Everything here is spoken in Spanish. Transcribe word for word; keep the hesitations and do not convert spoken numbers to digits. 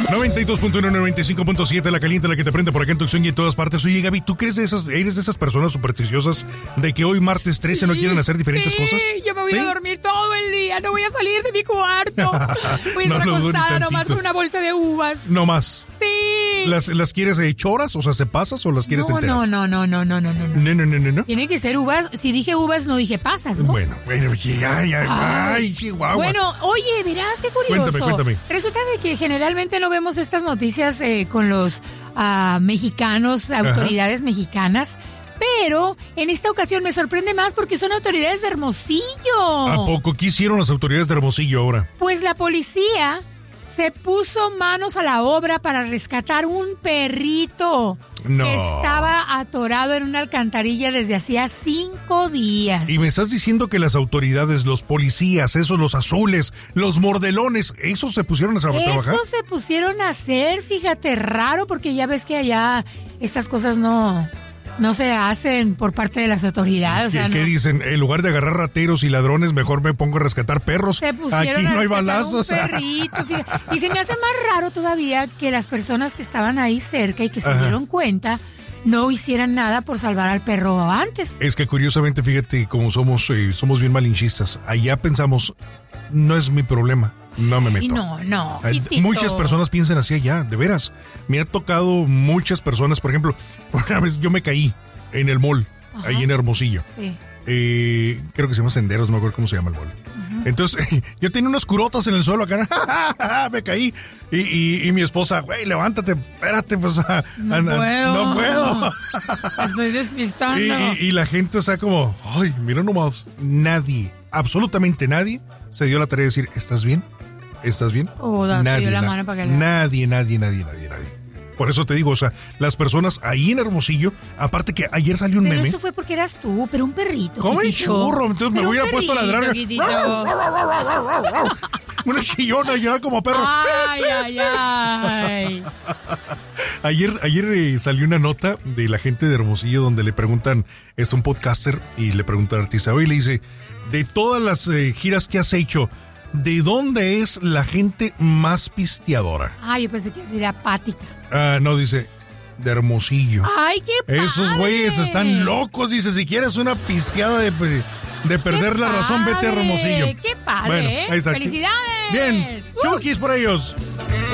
noventa y dos punto uno, noventa y cinco punto siete, la caliente, la que te prende por acá en Tucson y en todas partes. Oye, Gaby, ¿tú crees de esas, eres de esas personas supersticiosas de que hoy martes trece sí, no quieren hacer diferentes sí, cosas? Yo me voy ¿Sí? a dormir todo el día, no voy a salir de mi cuarto. Voy a no, estar no, acostada nomás con una bolsa de uvas. No más. Sí. ¿Las, las quieres eh, choras? O sea, ¿se pasas o las quieres no, enteras? No, no, no, no, no, no, no. No, no, no, no, no. Tienen que ser uvas. Si dije uvas, no dije pasas, ¿no? Bueno, bueno, ay, ay, ay, ay, chihuahua. Bueno, oye, verás qué curioso. Cuéntame, cuéntame. Resulta de que generalmente no vemos estas noticias eh, con los uh, mexicanos, autoridades Ajá. mexicanas. Pero en esta ocasión me sorprende más porque son autoridades de Hermosillo. ¿A poco qué hicieron las autoridades de Hermosillo ahora? Pues la policía se puso manos a la obra para rescatar un perrito no. que estaba atorado en una alcantarilla desde hacía cinco días. Y me estás diciendo que las autoridades, los policías, esos, los azules, los mordelones, ¿esos se pusieron a trabajar? Esos se pusieron a hacer, fíjate, raro, porque ya ves que allá estas cosas no... No se hacen por parte de las autoridades. ¿Qué, o sea, ¿qué no. dicen? En lugar de agarrar rateros y ladrones, mejor me pongo a rescatar perros. Se pusieron Aquí no a hay balazos. Un perrito, y se me hace más raro todavía que las personas que estaban ahí cerca y que se Ajá. dieron cuenta no hicieran nada por salvar al perro antes. Es que curiosamente, fíjate, como somos, eh, somos bien malinchistas, allá pensamos, no es mi problema. No me meto. Ay, no, no. Pitito. Muchas personas piensan así allá, de veras. Me ha tocado muchas personas, por ejemplo, una vez yo me caí en el mall, Ajá. ahí en Hermosillo. Sí. Eh, creo que se llama Senderos, no me acuerdo cómo se llama el mall. Uh-huh. Entonces, yo tenía unos curotos en el suelo acá, me caí. Y, y, y mi esposa, güey, levántate, espérate, pues. No anda, puedo. No puedo. Estoy despistando. Y, y, y la gente, o sea, como, ay, mira nomás. Nadie, absolutamente nadie, se dio la tarea de decir, ¿estás bien? ¿Estás bien? Oh, nadie, la mano para que nadie, nadie, nadie, nadie, nadie. Por eso te digo, o sea, las personas ahí en Hermosillo, aparte que ayer salió un pero meme. Pero eso fue porque eras tú, pero un perrito. ¿Cómo el churro? Entonces pero me hubiera puesto a ladrar. Una chillona, ya como perro. Ay, ay, ay. Ayer, ayer eh, salió una nota de la gente de Hermosillo donde le preguntan, es un podcaster, y le pregunta al artista, y le dice, de todas las eh, giras que has hecho, ¿de dónde es la gente más pisteadora? Ah, yo pensé que iba a decir apática. Ah, no, dice, de Hermosillo. ¡Ay, qué padre! Esos güeyes están locos, dice, si quieres una pisteada de, de perder la razón, vete a Hermosillo. ¡Qué padre! Bueno, ahí está. ¡Felicidades! Bien, uh. chukis por ellos.